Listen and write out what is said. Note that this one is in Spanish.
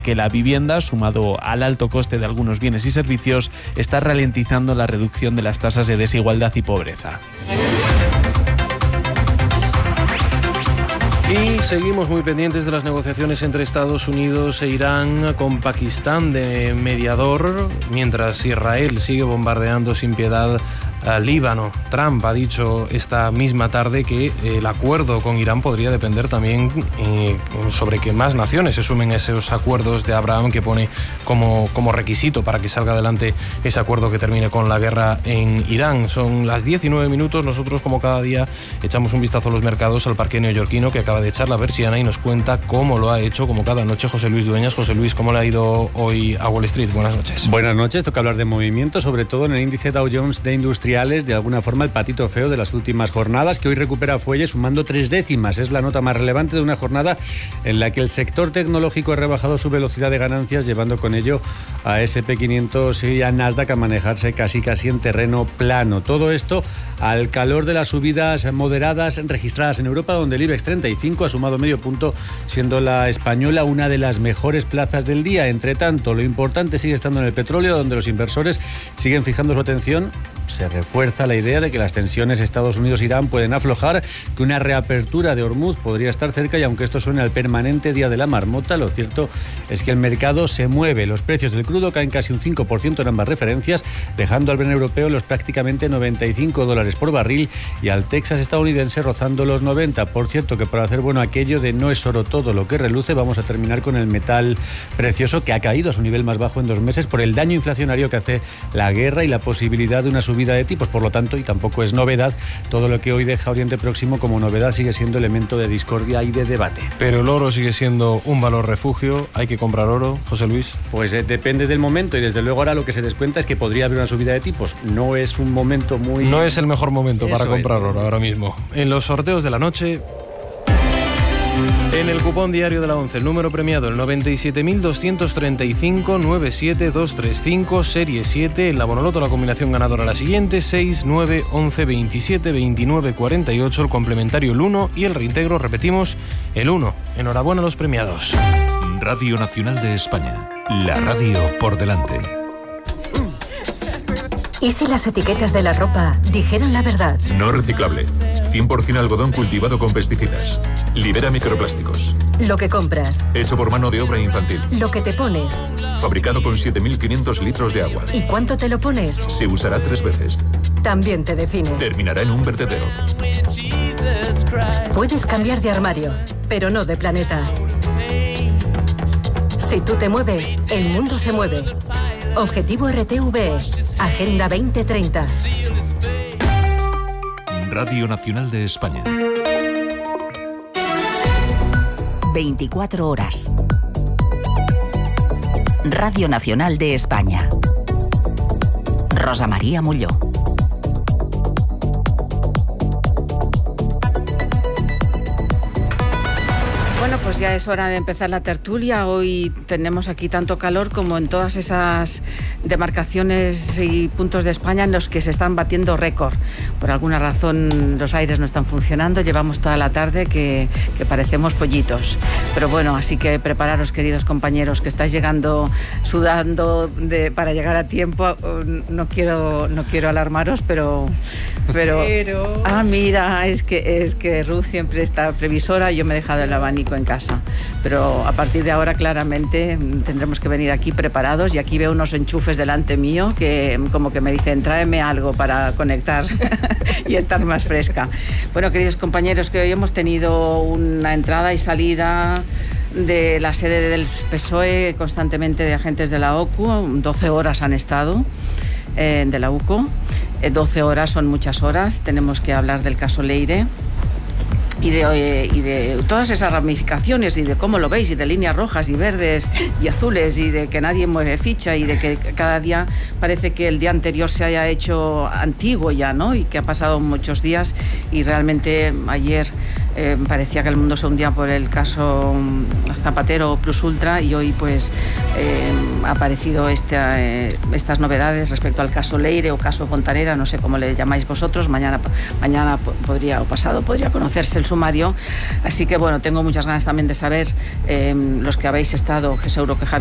que la vivienda, sumado al alto coste de algunos bienes y servicios, está ralentizando la reducción de las tasas de desigualdad y pobreza. Y seguimos muy pendientes de las negociaciones entre Estados Unidos e Irán, con Pakistán de mediador, mientras Israel sigue bombardeando sin piedad a Líbano. Trump ha dicho esta misma tarde que el acuerdo con Irán podría depender también sobre que más naciones se sumen a esos acuerdos de Abraham que pone como requisito para que salga adelante ese acuerdo que termine con la guerra en Irán. Son las 19 minutos. Nosotros, como cada día, echamos un vistazo a los mercados, al parque neoyorquino, que acaba de echar la persiana y nos cuenta cómo lo ha hecho, como cada noche, José Luis Dueñas. José Luis, ¿cómo le ha ido hoy a Wall Street? Buenas noches. Buenas noches. Toca hablar de movimiento, sobre todo en el índice Dow Jones de industriales, de alguna forma el patito feo de las últimas jornadas, que hoy recupera fuelle sumando 3 décimas. Es la nota más relevante de una jornada en la que el sector tecnológico ha rebajado su velocidad de ganancias, llevando con ello a S&P 500 y a Nasdaq a manejarse casi en terreno plano. Todo esto al calor de las subidas moderadas registradas en Europa, donde el IBEX 35 ha sumado medio punto, siendo la española una de las mejores plazas del día. Entre tanto, lo importante sigue estando en el petróleo, donde los inversores siguen fijando su atención. Se refuerza la idea de que las tensiones Estados Unidos-Irán pueden aflojar, que una reapertura de Hormuz podría estar cerca, y aunque esto suene al permanente día de la marmota, lo cierto es que el mercado se mueve. Los precios del crudo caen casi un 5% en ambas referencias, dejando al Brent europeo los prácticamente $95 por barril y al Texas estadounidense rozando los 90. Por cierto, que para hacer bueno aquello de no es oro todo lo que reluce, vamos a terminar con el metal precioso, que ha caído a su nivel más bajo en 2 meses por el daño inflacionario que hace la guerra y la posibilidad de una subida de tipos. Por lo tanto, y tampoco es novedad, todo lo que hoy deja Oriente Próximo como novedad sigue siendo elemento de discordia y de debate. Pero el oro sigue siendo un valor refugio. ¿Hay que comprar oro, José Luis? Pues depende del momento, y desde luego ahora lo que se descuenta es que podría haber una subida de tipos. No es un momento muy... No es el mejor momento para comprar oro ahora mismo. En los sorteos de la noche, en el cupón diario de la 11, el número premiado el 97.235-97235, serie 7. En la Bonoloto la combinación ganadora la siguiente: 6, 9, 11, 27, 29, 48. El complementario el 1 y el reintegro, repetimos, el 1. Enhorabuena a los premiados. Radio Nacional de España. La radio por delante. ¿Y si las etiquetas de la ropa dijeran la verdad? No reciclable. 100% algodón cultivado con pesticidas. Libera microplásticos. Lo que compras. Hecho por mano de obra infantil. Lo que te pones. Fabricado con 7.500 litros de agua. ¿Y cuánto te lo pones? Se usará 3 veces. También te define. Terminará en un vertedero. Puedes cambiar de armario, pero no de planeta. Si tú te mueves, el mundo se mueve. Objetivo RTV, Agenda 2030. Radio Nacional de España. 24 horas. Radio Nacional de España. Rosa María Molló. Bueno, pues ya es hora de empezar la tertulia. Hoy tenemos aquí tanto calor como en todas esas demarcaciones y puntos de España en los que se están batiendo récord. Por alguna razón los aires no están funcionando. Llevamos toda la tarde que parecemos pollitos. Pero bueno, así que prepararos, queridos compañeros, que estáis llegando sudando para llegar a tiempo. No quiero alarmaros, pero... Ah, mira, es que Ruth siempre está previsora y yo me he dejado el abanico en casa. Pero a partir de ahora claramente tendremos que venir aquí preparados, y aquí veo unos enchufes delante mío que como que me dicen tráeme algo para conectar y estar más fresca. Bueno, queridos compañeros, que hoy hemos tenido una entrada y salida de la sede del PSOE constantemente de agentes de la OCU. 12 horas han estado de la UCO. 12 horas son muchas horas. Tenemos que hablar del caso Leire y de todas esas ramificaciones, y de cómo lo veis, y de líneas rojas y verdes y azules, y de que nadie mueve ficha, y de que cada día parece que el día anterior se haya hecho antiguo ya, ¿no? Y que han pasado muchos días, y realmente ayer parecía que el mundo se hundía por el caso Zapatero Plus Ultra, y hoy pues ha aparecido estas novedades respecto al caso Leire o caso Fontanera, no sé cómo le llamáis vosotros. Mañana podría, o pasado, podría conocerse el sumario. Así que bueno, tengo muchas ganas también de saber, los que habéis estado, que seguro que Javier